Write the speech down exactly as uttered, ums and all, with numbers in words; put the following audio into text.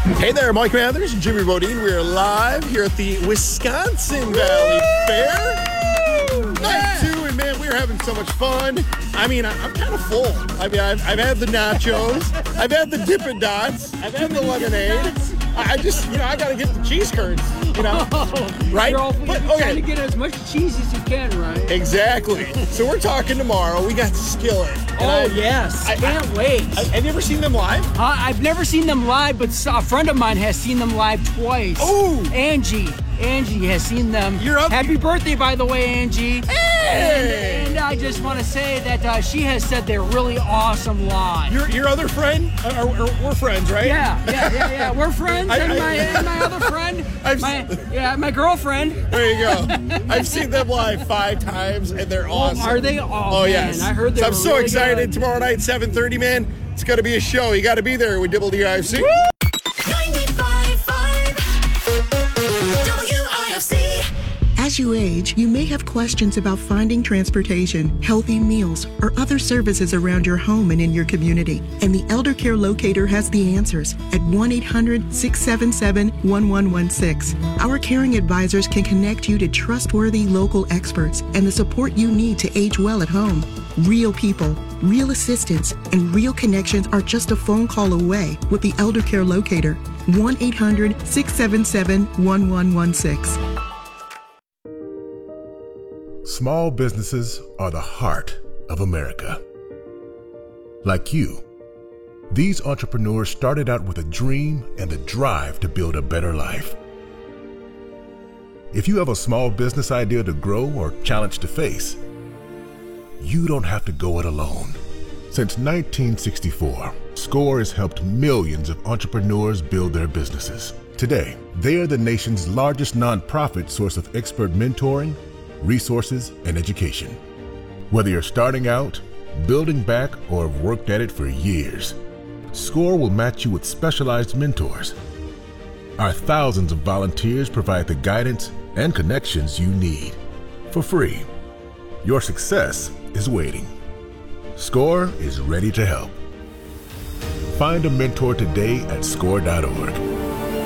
Hey there, Mike Mathers and Jimmy Bodine. We are live here at the Wisconsin Valley Fair. Night two, and man, we're having so much fun. I mean, I, I'm kind of full. I mean, I've, I've had the nachos, I've had the Dippin' Dots, I've had the lemonade. I, I just, you know, I got to get the cheese curds, you know, right? You're, all, but, you're okay. trying to get as much cheese as you can, right? Exactly. So we're talking tomorrow. We got Skillet. Oh, I, yes. I, Can't I, wait. I, have you ever seen them live? Uh, I've never seen them live, but a friend of mine has seen them live twice. Oh! Angie. Angie has seen them. You're up. Happy birthday, by the way, Angie. Hey! And, and I just want to say that uh, she has said they're really awesome live. Your your other friend? Uh, or, or, we're friends, right? Yeah, yeah, yeah, yeah. We're friends, I, and, I, my, and my other friend, I've my, s- yeah, my girlfriend. There you go. I've seen them live five times, and they're awesome. Oh, are they? Oh, Oh, man, yes. I heard they so I'm were so really excited. good. Tomorrow night, seven thirty, man. It's going to be a show. You got to be there with Dibble D I F C. ninety-five point five W I F C. As you age, you may have questions about finding transportation, healthy meals, or other services around your home and in your community. And the Elder Care Locator has the answers at one eight hundred, six seven seven, one one one six. Our caring advisors can connect you to trustworthy local experts and the support you need to age well at home. Real people, real assistance, and real connections are just a phone call away with the Elder Care Locator. one eight hundred, six seven seven, one one one six. Small businesses are the heart of America. Like you, these entrepreneurs started out with a dream and the drive to build a better life. If you have a small business idea to grow or challenge to face, you don't have to go it alone. Since nineteen sixty-four, SCORE has helped millions of entrepreneurs build their businesses. Today, they are the nation's largest nonprofit source of expert mentoring, resources, and education. Whether you're starting out, building back, or have worked at it for years, SCORE will match you with specialized mentors. Our thousands of volunteers provide the guidance and connections you need for free. Your success is waiting. SCORE is ready to help. Find a mentor today at score dot org.